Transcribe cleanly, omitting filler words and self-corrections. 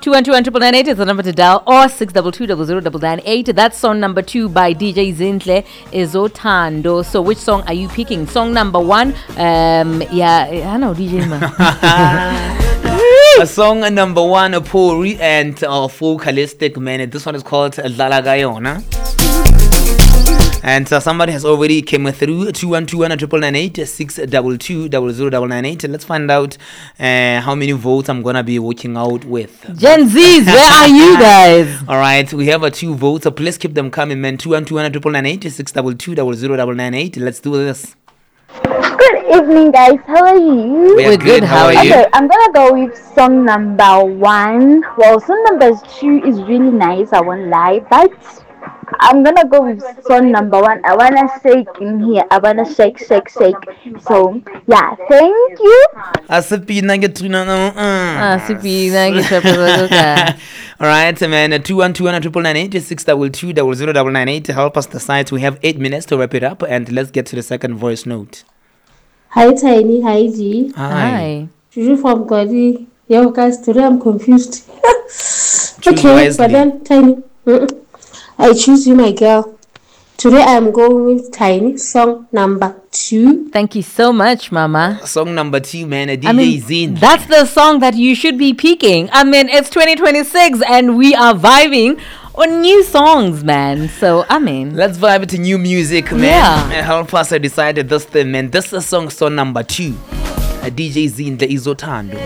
212-999 is the number to dial, or 622-0099. That's song number 2 by DJ Zinhle, Izotando. So which song are you picking? Song number 1? I know DJ man. Song number 1, Pori and Vocalistic Man. This one is called Dlala Gayona. And somebody has already came through 212-999 622-0099. Let's find out how many votes I'm gonna be working out with. Gen Zs, where are you guys? All right, we have 2 votes. So please keep them coming, man. 212-999 622-0099. Let's do this. Good evening, guys. How are you? We're good. How are you? Okay, I'm gonna go with song number 1. Well, song number 2 is really nice, I won't lie, but I'm gonna go with song number 1. I wanna shake in here. I wanna shake. So yeah, thank you. All right, man. 212-999 622-0099. Help us decide. We have 8 minutes to wrap it up, and let's get to the second voice note. Hi Tiny, hi G. Hi. Juju from Godi. Yo guys, today I'm confused. Choose Okay, wisely. but then Tiny. I choose you, my girl. Today I'm going with Tiny, song number 2. Thank you so much, Mama. Song number 2, man. DJ Zin. That's the song that you should be picking. I mean, it's 2026 and we are vibing on new songs, man. So, Let's vibe to new music, man. Yeah. And help us decide this thing, man. This is song number 2. DJ Zin, the Izotando.